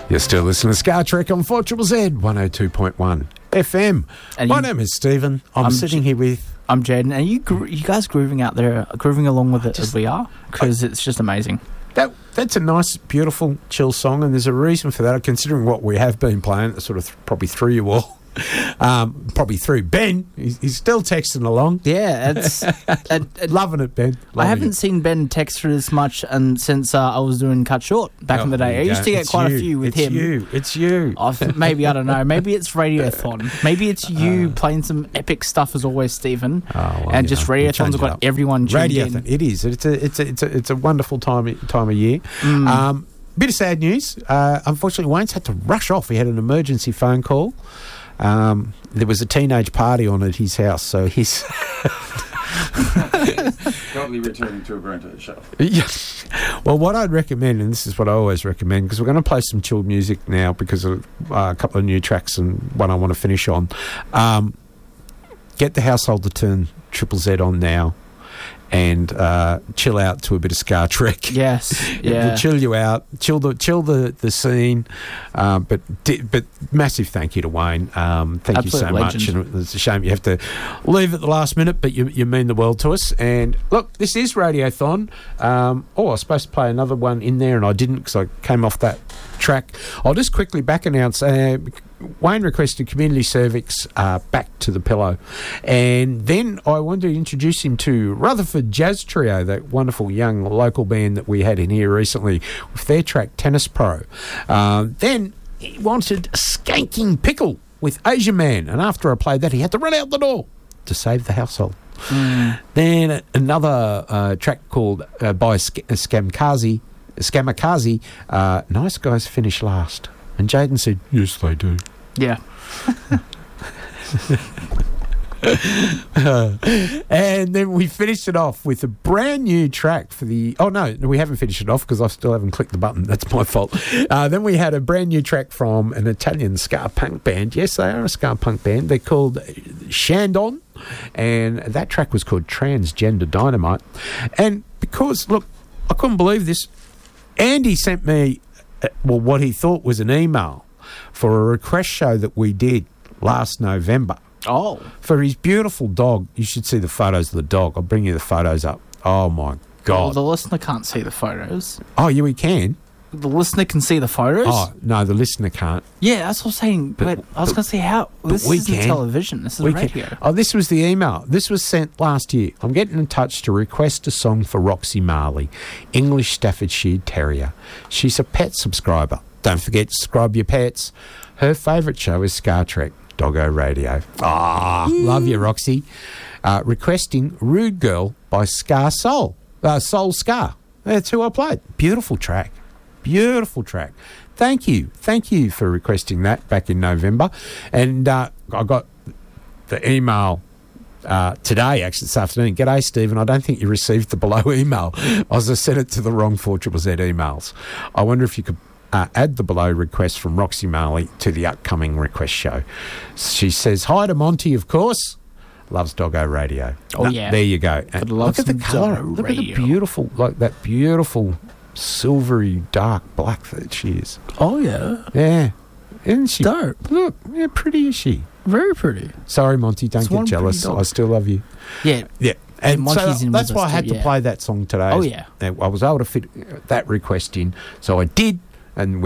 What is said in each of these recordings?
You're still listening to Scar Trek on 4ZZZ 102.1 FM. My name is Stephen. I'm sitting here with... I'm Jaden. Are you guys grooving out there, grooving along with it as we are? Because it's just amazing. That's a nice, beautiful, chill song, and there's a reason for that. Considering what we have been playing, it sort of probably threw you all. Probably through Ben. He's still texting along. Yeah, it's loving it, Ben. I haven't seen Ben text through this much since I was doing Cut Short back in the day. I used to get quite a few with him. It's you. Maybe, I don't know. Maybe it's Radiothon. Maybe it's you playing some epic stuff as always, Stephen. And just Radiothons have got everyone tuned in. It is. It's a wonderful time of year. Bit of sad news. Unfortunately, Wayne's had to rush off. He had an emergency phone call. There was a teenage party on at his house, so he's probably returning to a Bronto show. Yeah. Well, what I'd recommend, and this is what I always recommend, because we're going to play some chilled music now because of a couple of new tracks and one I want to finish on. Get the household to turn Triple Z on now and chill out to a bit of Scar Trek. Yes, yeah. It'll chill you out, chill the scene. But massive thank you to Wayne. Thank you so much. And it's a shame you have to leave at the last minute, but you mean the world to us. And look, this is Radiothon. I was supposed to play another one in there, and I didn't because I came off that track. I'll just quickly back announce. Wayne requested Community Cervix, Back to the Pillow. And then I wanted to introduce him to Rutherford Jazz Trio, that wonderful young local band that we had in here recently with their track Tennis Pro. Then he wanted Skanking Pickle with Asian Man. And after I played that, he had to run out the door to save the household. Then another track called by Skamikaze, Nice Guys Finish Last. And Jaden said, yes, they do. Yeah. And then we finished it off with a brand new track for the... Oh, no, we haven't finished it off because I still haven't clicked the button. That's my fault. Then we had a brand new track from an Italian ska punk band. Yes, they are a ska punk band. They're called Shandon. And that track was called Transgender Dynamite. And because, look, I couldn't believe this. Andy sent me... what he thought was an email for a request show that we did last November. Oh. For his beautiful dog. You should see the photos of the dog. I'll bring you the photos up. Oh, my God. Well, the listener can't see the photos. Oh, yeah, we can. The listener can see the photos? Oh, no, the listener can't. Yeah, that's what I'm saying. But I was going to say how... This isn't television. This is radio. Oh, this was the email. This was sent last year. I'm getting in touch to request a song for Roxy Marley, English Staffordshire Terrier. She's a pet subscriber. Don't forget to subscribe your pets. Her favourite show is Scar Trek, Doggo Radio. Love you, Roxy. Requesting Rude Girl by Scar Soul. Soul Scar. That's who I played. Beautiful track. Beautiful track. Thank you for requesting that back in November. And I got the email today, actually this afternoon. G'day, Stephen. I don't think you received the below email. I sent it to the wrong 4ZZZ emails. I wonder if you could add the below request from Roxy Marley to the upcoming request show. She says, hi to Monty, of course. Loves Doggo Radio. Yeah. There you go. And look at the colour. Look at the beautiful, like that beautiful... silvery dark black that she is. Oh, yeah. Yeah. Isn't she? Dope. Look, how pretty is she? Very pretty. Sorry, Monty, don't get jealous. I still love you. Yeah. Yeah. And so that's why I had to play that song today. Oh, yeah. I was able to fit that request in. So I did. And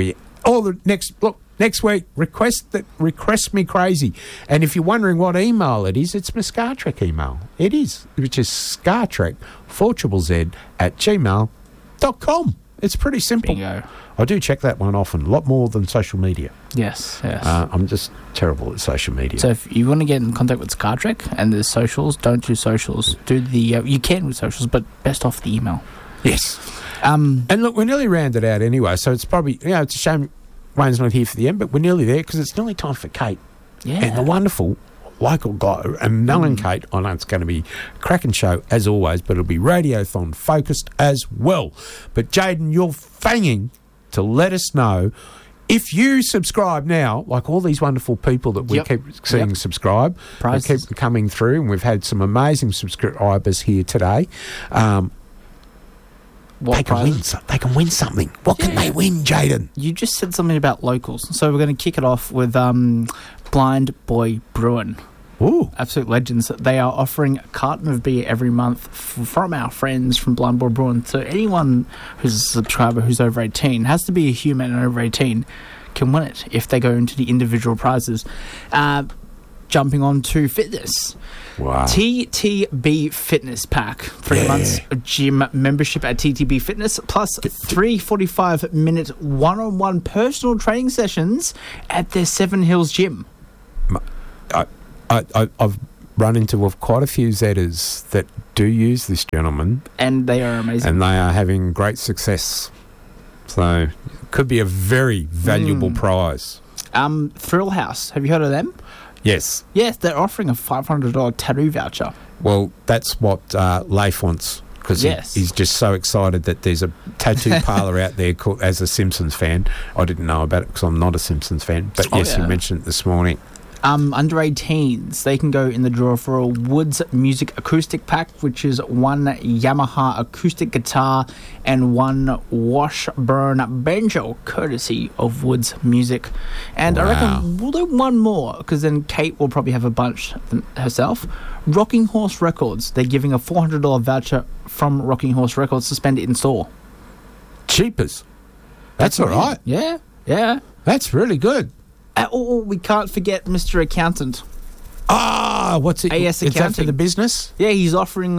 next week, request me crazy. And if you're wondering what email it is, it's my Scar Trek email. It is, which is ScarTrek 4ZZZ @gmail.com. It's pretty simple. Bingo. I do check that one often, a lot more than social media. Yes. I'm just terrible at social media. So if you want to get in contact with Scar Trek and there's socials, don't do socials. Do the you can with socials, but best off the email. Yes. And look, we're nearly rounded out anyway, so it's probably, it's a shame Wayne's not here for the end, but we're nearly there because it's nearly time for Kate. Yeah. And the wonderful local guy, and Mel and Kate. I know it's going to be a cracking show as always, but it'll be Radiothon focused as well. But Jaden, you're fanging to let us know if you subscribe now, like all these wonderful people that we keep seeing subscribe, they keep coming through, and we've had some amazing subscribers here today. What they can prizes? win. They can win something. What can they win, Jaden? You just said something about locals, so we're going to kick it off with Blind Boy Bruin. Ooh, Absolute legends. They are offering a carton of beer every month from our friends from Blind Boy Bruin. So anyone who's a subscriber who's over 18, has to be a human and over 18, can win it if they go into the individual prizes. Jumping on to fitness. wow. TTB Fitness Pack. 3 months of gym membership at TTB Fitness, plus 3 45-minute one-on-one personal training sessions at their Seven Hills gym. I've run into quite a few Zetters that do use this gentleman, And they are amazing. and they are having great success. So, it could be a very valuable prize. Thrill House. Have you heard of them? Yes. Yes, they're offering a $500 tattoo voucher. Well, that's what Leif wants, because Yes. he's just so excited that there's a tattoo parlour out there called, as a Simpsons fan. I didn't know about it because I'm not a Simpsons fan, but Oh, yes, yeah. you mentioned it this morning. Under 18s, they can go in the draw for a Woods Music Acoustic Pack, which is 1 Yamaha acoustic guitar and 1 Washburn banjo, courtesy of Woods Music. And I Wow. reckon we'll do one more, because then Kate will probably have a bunch herself. Rocking Horse Records. They're giving a $400 voucher from Rocking Horse Records to spend it in store. Cheapers. That's all right. Yeah, yeah. That's really good. We can't forget Mr. Accountant. Ah, what's it? AS Is that for Accounting. the business? Yeah, he's offering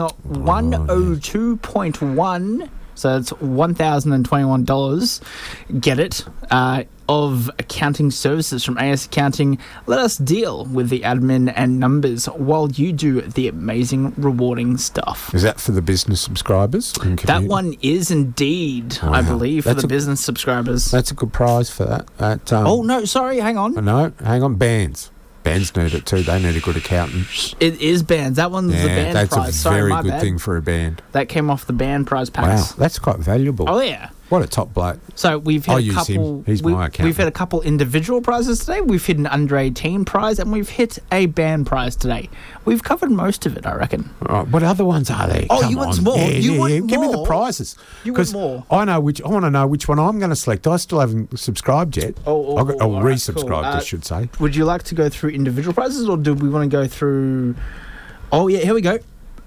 102.1, so that's $1,021. Get it? Of accounting services from AS Accounting. Let us deal with the admin and numbers while you do the amazing, rewarding stuff. Is that for the business subscribers? That one is indeed, I Wow. believe, for That's the a- business subscribers. That's a good prize for that. Oh, no, sorry, hang on. No, hang on. Bands. Bands need it too. They need a good accountant. It is bands. That one's the Yeah, band that's prize. a Sorry, very my good bad. thing for a band. That came off the band prize Wow, packs. that's quite valuable. Oh, yeah. What a top bloke. So we've I'll hit a use him. couple. He's my accountant. We've hit a couple individual prizes today. We've hit an under 18 prize, and we've hit a band prize today. We've covered most of it, I reckon. All right, what other ones are there? Oh, Come you want on. some more? Yeah, You yeah, want yeah. Give me the more? prizes. You want 'Cause more? I want to know which one I'm going to select. I still haven't subscribed yet. Oh, I've got, all right, resubscribed, cool. I should say. Would you like to go through individual prizes, or do we want to go through? Oh yeah, here we go.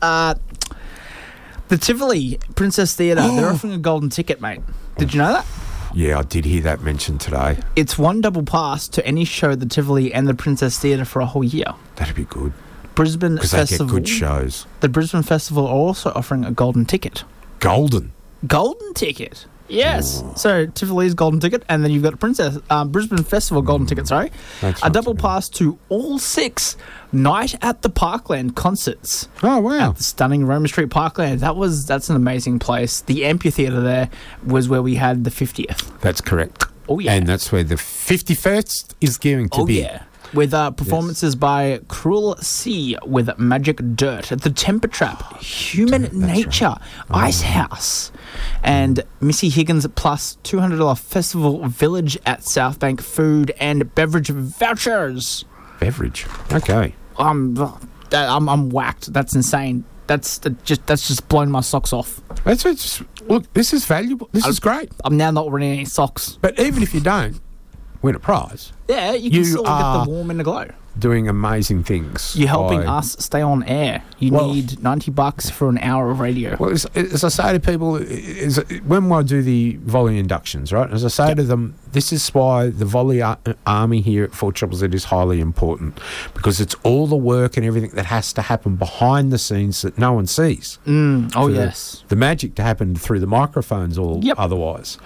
The Tivoli Princess Theatre. They're offering a golden ticket, mate. Did you know that? Yeah, I did hear that mentioned today. It's one double pass to any show at the Tivoli and the Princess Theatre for a whole year. That'd be good Brisbane because they Festival. get good shows. The Brisbane Festival are also offering a golden ticket. Golden. Golden ticket. Yes. So Tivoli's golden ticket, and then you've got a Brisbane Festival golden ticket. Sorry, That's a not double too bad. pass to all 6 Night at the Parkland concerts Oh wow. at the stunning Roma Street Parkland. That's an amazing place. The amphitheatre there was where we had the 50th. That's correct. Oh yeah. And that's where the 51st is going to Oh be. yeah. With performances by Cruel Sea with Magic Dirt, The Temper Trap, Human Nature, Ice House, and Missy Higgins plus $200 Festival Village at South Bank food and beverage vouchers. Beverage. Okay. I'm whacked. That's insane. That's just blown my socks off. Look, this is valuable. This is great. I'm now not wearing any socks. But even if you don't win a prize, Yeah, you can You still get are- the warm and the glow. doing amazing things. You're helping by- us stay on air. You Well- need $90 for an hour of radio. Well, as I say to people, when I do the volley inductions, right? As I say to them, this is why the volley army here at Fort Triple Z is highly important, because it's all the work and everything that has to happen behind the scenes that no one sees. Oh, For yes. the magic to happen through the microphones or Yep. otherwise,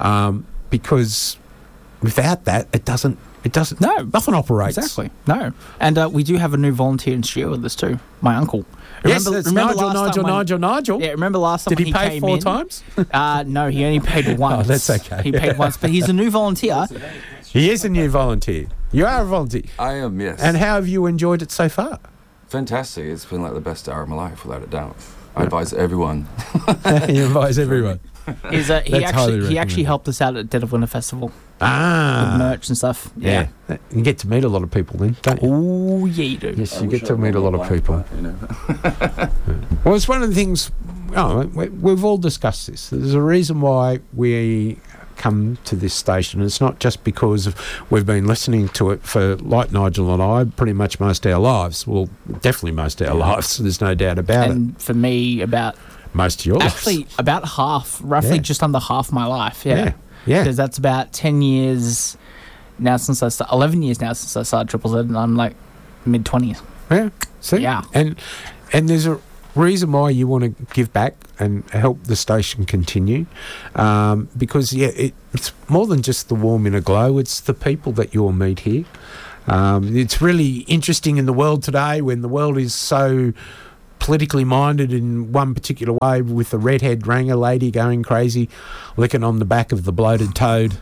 because without that, it doesn't. No. Nothing operates. Exactly. No. And we do have a new volunteer in studio with us too. My uncle. Yes, that's remember Nigel, last time when- Nigel. Yeah, remember last time Did he when pay came 4 in? times? No, he only paid once. Oh, that's okay. He paid once, but he's a new volunteer. He is a new volunteer. You are a volunteer. I am, yes. And how have you enjoyed it so far? Fantastic. It's been like the best hour of my life, without a doubt. I advise everyone. He invites everyone. He highly actually recommended. helped us out at Dead of Winter Festival with Ah. merch and stuff. Yeah. You get to meet a lot of people then, don't you? Oh yeah, you do. Yes, you get to meet a lot of people. You know. Well, it's one of the things we've all discussed this. There's a reason why we come to this station. It's not just because we've been listening to it for, like Nigel and I, pretty much most of our lives. Well, definitely most of our lives. There's no doubt about it. And for me, about most of your lives. actually about half, roughly just under half my life. Yeah. Yeah. Because that's about 10 years now since 11 years now since I started Triple Z, and I'm like mid-20s. Yeah. See? Yeah. And there's a reason why you want to give back and help the station continue, because it's more than just the warm inner glow. It's the people that you'll meet here. It's really interesting in the world today, when the world is so politically minded in one particular way, with the redhead ranger lady going crazy, licking on the back of the bloated toad,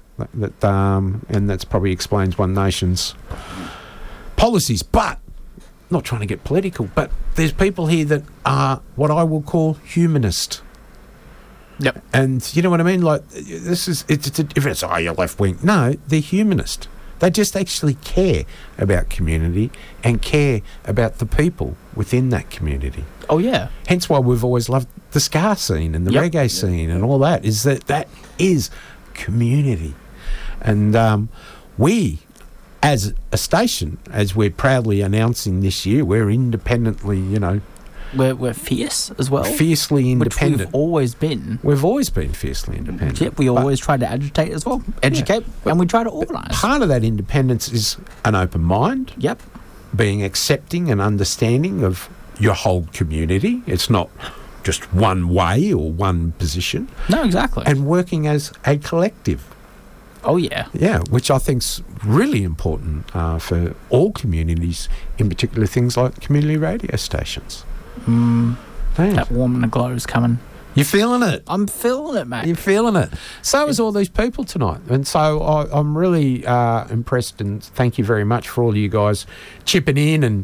and that's probably explains One Nation's policies. But not trying to get political, but there's people here that are what I will call humanist. Yep. And you know what I mean? Like, this is, if it's, you're left wing. No, they're humanist. They just actually care about community and care about the people within that community. Oh, yeah. Hence why we've always loved the ska scene and the reggae scene and all that, is that is community. And we, as a station, as we're proudly announcing this year, we're independently, We're fierce as well. fiercely independent. Which we've always been. We've always been fiercely independent. Yep, we always try to agitate as well. Educate, and we try to organise. Part of that independence is an open mind, Yep. being accepting and understanding of your whole community. It's not just one way or one position. No, exactly. And working as a collective. Oh, yeah. Yeah, which I think's really important for all communities, in particular things like community radio stations. Damn. That warm and the glow is coming. You feeling it? I'm feeling it, mate. You're feeling it. So is all these people tonight. And so I'm really impressed, and thank you very much for all you guys chipping in and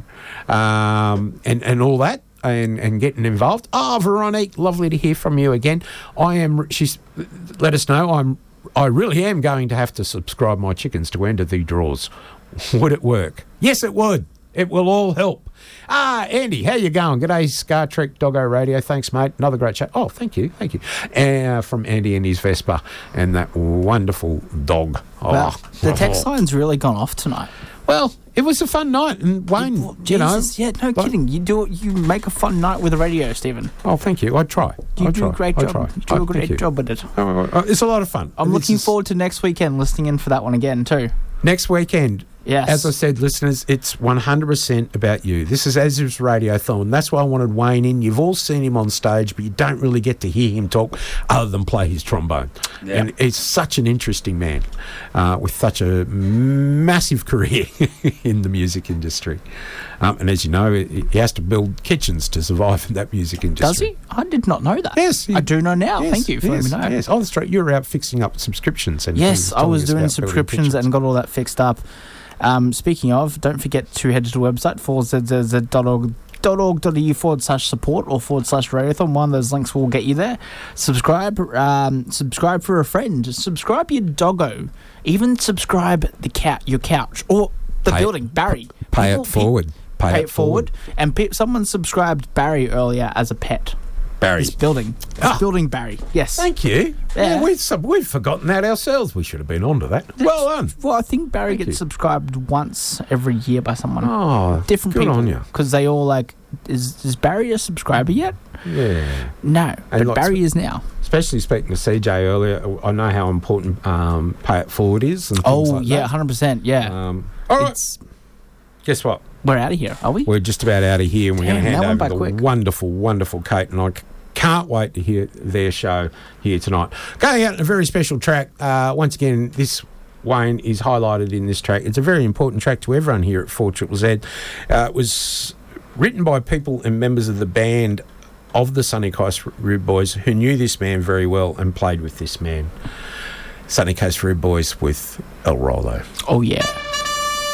all that and getting involved. Oh, Veronique, lovely to hear from you again. She's let us know I really am going to have to subscribe my chickens to enter the draws. Would it work? Yes, it would. It will all help. Andy, how you going? G'day, Star Trek Doggo Radio. Thanks, mate. Another great chat. Oh, thank you. From Andy and his Vespa and that wonderful dog. Well, the text line's really gone off tonight. Well, it was a fun night, and Wayne, Jesus, yeah, no kidding. You make a fun night with the radio, Stephen. Oh, thank you. I try. You do a great job. You do a great job with it. It's a lot of fun. I'm looking forward to next weekend, listening in for that one again too. Next weekend. Yes. As I said, listeners, it's 100% about you. This is Azur's Radiothon. That's why I wanted Wayne in. You've all seen him on stage, but you don't really get to hear him talk other than play his trombone. Yeah. And he's such an interesting man with such a massive career in the music industry. And as you know, he has to build kitchens to survive in that music industry. Does he? I did not know that. Yes. I do know now. Yes, Thank you for letting me know. Yes. Oh, that's right. You were out fixing up subscriptions. And yes, I was doing subscriptions and got all that fixed up. Speaking of, don't forget to head to the website forward/support or /radiothon. One of those links will get you there. Subscribe for a friend. Subscribe your doggo. Even subscribe your couch or the building, Barry. Pay it forward. Pay it forward. And someone subscribed Barry earlier as a pet. Barry. This building. Building Barry. Yes. Thank you. Yeah. We've forgotten that ourselves. We should have been onto that. Well done. Well, I think Barry gets subscribed once every year by someone. Oh, different good people. On you. Because they all is Barry a subscriber yet? Yeah. No, but Barry is now. Especially speaking to CJ earlier, I know how important Pay It Forward is. And things like that. 100%, yeah. All right. Guess what? We're out of here, are we? We're just about out of here, and we're going to hand over the quick. wonderful, wonderful Kate, and I can't wait to hear their show here tonight. Going out on a very special track. Once again, this Wayne is highlighted in this track. It's a very important track to everyone here at 4ZZZ. It was written by people and members of the band of the Sunny Coast Rude Boys who knew this man very well and played with this man. Sunny Coast Rude Boys with El Rolo. Oh, yeah.